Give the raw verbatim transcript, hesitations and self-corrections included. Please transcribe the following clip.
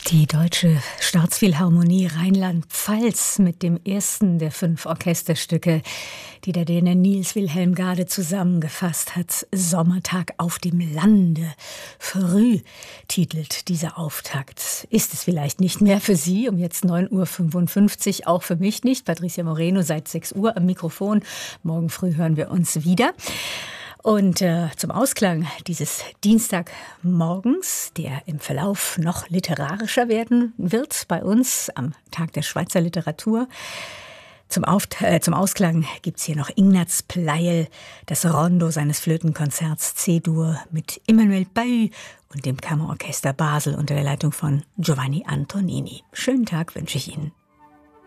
Die Deutsche Staatsphilharmonie Rheinland-Pfalz mit dem ersten der fünf Orchesterstücke, die der Däne Niels Wilhelm Gade zusammengefasst hat. Sommertag auf dem Lande. Früh titelt dieser Auftakt. Ist es vielleicht nicht mehr für Sie um jetzt neun Uhr fünfundfünfzig, auch für mich nicht. Patricia Moreno seit sechs Uhr am Mikrofon. Morgen früh hören wir uns wieder. Und äh, zum Ausklang dieses Dienstagmorgens, der im Verlauf noch literarischer werden wird bei uns am Tag der Schweizer Literatur, zum, Auft- äh, zum Ausklang gibt's hier noch Ignaz Pleijel, das Rondo seines Flötenkonzerts C-Dur mit Emmanuel Pahud und dem Kammerorchester Basel unter der Leitung von Giovanni Antonini. Schönen Tag wünsche ich Ihnen.